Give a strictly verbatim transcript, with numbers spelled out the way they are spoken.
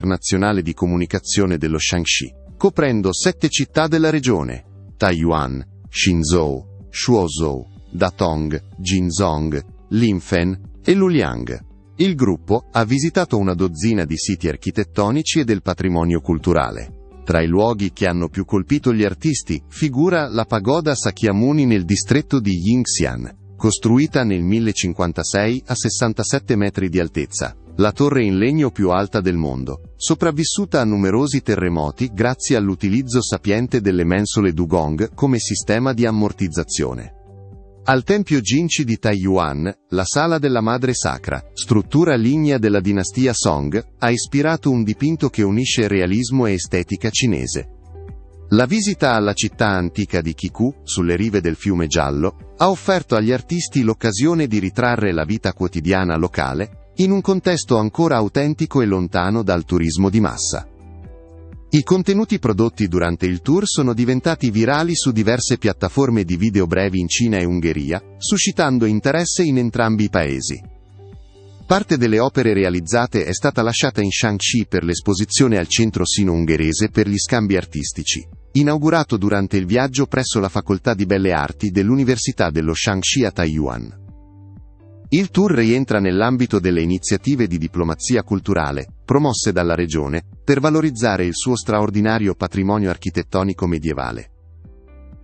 internazionale di comunicazione dello Shaanxi, coprendo sette città della regione: Taiyuan, Xinzhou, Shuozhou, Datong, Jinzhong, Linfen e Luliang. Il gruppo ha visitato una dozzina di siti architettonici e del patrimonio culturale. Tra i luoghi che hanno più colpito gli artisti figura la pagoda Sakyamuni nel distretto di Yingxian, costruita nel millecinquantasei a sessantasette metri di altezza, la torre in legno più alta del mondo, sopravvissuta a numerosi terremoti grazie all'utilizzo sapiente delle mensole dugong come sistema di ammortizzazione. Al tempio Jinchi di Taiyuan, la sala della Madre Sacra, struttura lignea della dinastia Song, ha ispirato un dipinto che unisce realismo e estetica cinese. La visita alla città antica di Qiku, sulle rive del fiume Giallo, ha offerto agli artisti l'occasione di ritrarre la vita quotidiana locale, in un contesto ancora autentico e lontano dal turismo di massa. I contenuti prodotti durante il tour sono diventati virali su diverse piattaforme di video brevi in Cina e Ungheria, suscitando interesse in entrambi i paesi. Parte delle opere realizzate è stata lasciata in Shaanxi per l'esposizione al Centro Sino-Ungherese per gli scambi artistici, inaugurato durante il viaggio presso la Facoltà di Belle Arti dell'Università dello Shaanxi a Taiyuan. Il tour rientra nell'ambito delle iniziative di diplomazia culturale, promosse dalla regione, per valorizzare il suo straordinario patrimonio architettonico medievale.